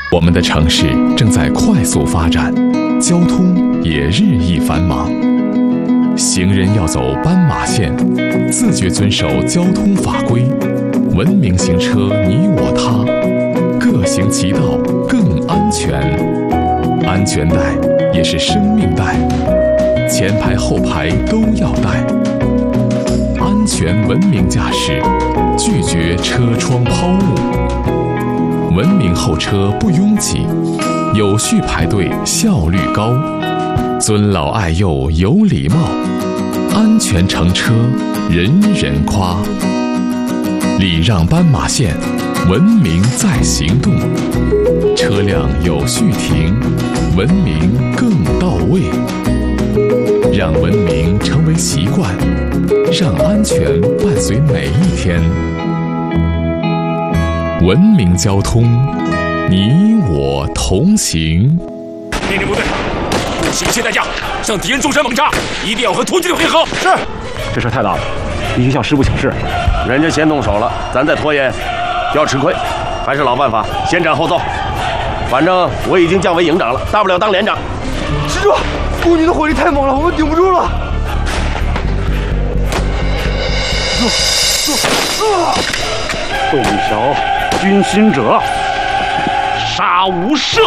我们的城市正在快速发展，交通也日益繁忙。行人要走斑马线，自觉遵守交通法规，文明行车你我他，各行其道更安全。安全带也是生命带，前排后排都要带。安全文明驾驶，拒绝车窗抛物。文明候车不拥挤，有序排队效率高，尊老爱幼有礼貌，安全乘车人人夸。礼让斑马线，文明在行动，车辆有序停，文明更到位。让文明成为习惯，让安全伴随每一天。文明交通，你我同行。 命令部队，不惜一切代价向敌人纵山猛扎，一定要和突击队会合。 是，这事太大了，必须向师部请示。人家先动手了，咱再拖延就要吃亏。还是老办法，先斩后奏。反正我已经降为营长了，大不了当连长。 师叔，孤女的火力太猛了，我们顶不住了。 洞晓军心者，杀无赦。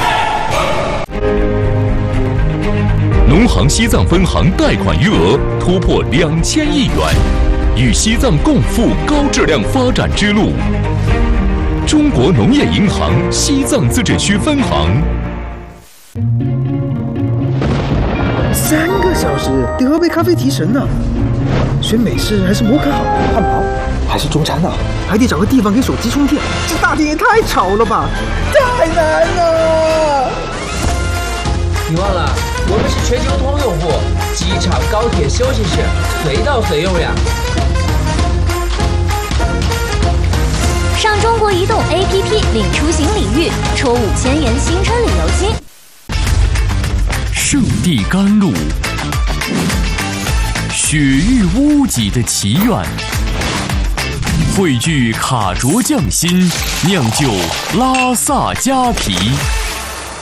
农行西藏分行贷款余额突破2000亿元，与西藏共赴高质量发展之路。中国农业银行西藏自治区分行。 3个小时得喝杯咖啡提神呢。选美式还是摩卡好？汉堡还是中餐呢？还得找个地方给手机充电。这大厅也太吵了吧，太难了。 你忘了，我们是全球通用户，机场、高铁、休息室随到随用呀。 上中国移动 APP 领出行礼遇，抽5000元新春旅游金。 圣地甘露，雪域屋脊的祈愿，汇聚卡卓匠心，酿就拉萨佳啤。